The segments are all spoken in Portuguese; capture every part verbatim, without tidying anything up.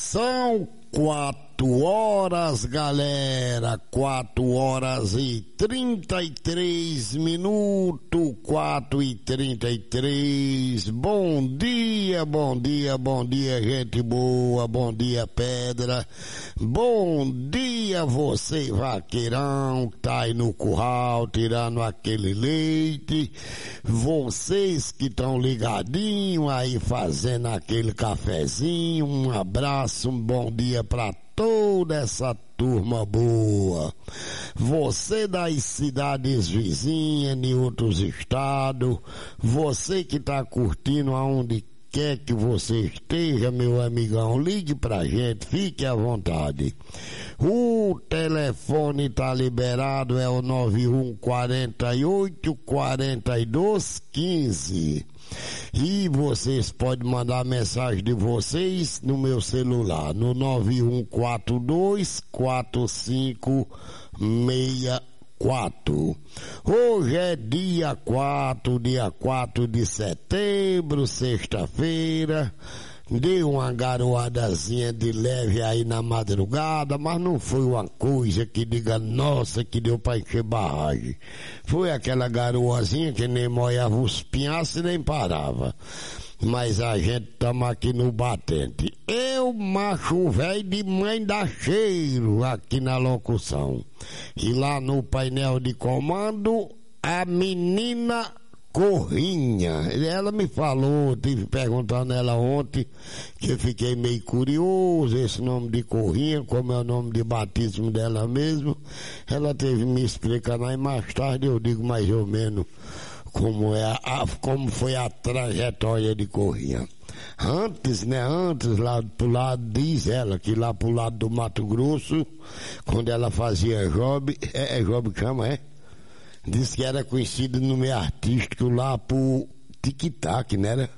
São quatro horas, galera, quatro horas e trinta e três minutos, quatro e trinta e três. Bom dia, bom dia, bom dia, gente boa, bom dia, pedra. Bom dia, você, vaqueirão, que tá aí no curral, tirando aquele leite. Vocês que estão ligadinhos aí, fazendo aquele cafezinho. Um abraço, um bom dia pra toda essa turma boa. Você das cidades vizinhas, em outros estados, você que tá curtindo aonde quer que você esteja, meu amigão, ligue pra gente, fique à vontade. O telefone tá liberado, é o nove um quatro oito, quatro dois um cinco. E vocês podem mandar mensagem de vocês no meu celular, no nove um quatro dois, quatro cinco seis quatro. Hoje é dia quatro, dia quatro de setembro, sexta-feira. Deu uma garoadazinha de leve aí na madrugada, mas não foi uma coisa que diga, nossa, que deu pra encher barragem. Foi aquela garoazinha que nem molhava os pinhaços e nem parava. Mas a gente tamo aqui no batente. Eu, macho velho de mãe dá cheiro aqui na locução. E lá no painel de comando, a menina Corrinha. Ela me falou, tive perguntando ela ontem, que eu fiquei meio curioso, esse nome de Corrinha, como é o nome de batismo dela mesmo. Ela teve me explicando aí, mais tarde eu digo mais ou menos como é a, como foi a trajetória de Corrinha. Antes, né, antes, lá pro lado, diz ela, que lá pro lado do Mato Grosso, quando ela fazia job, é, é job que chama, é? Diz que era conhecido no meio artístico lá por tic-tac, né?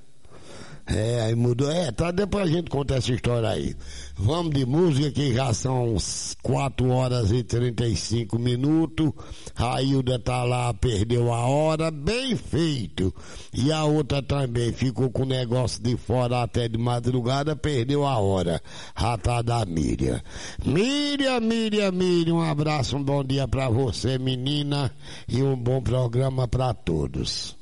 É, aí mudou. É, tá, depois a gente conta essa história aí. Vamos de música, que já são quatro horas e trinta e cinco minutos. A Hilda tá lá, perdeu a hora, bem feito. E a outra também ficou com o negócio de fora até de madrugada, perdeu a hora. Já tá da Miriam. Miriam, Miriam, Miriam, um abraço, um bom dia pra você, menina, e um bom programa pra todos.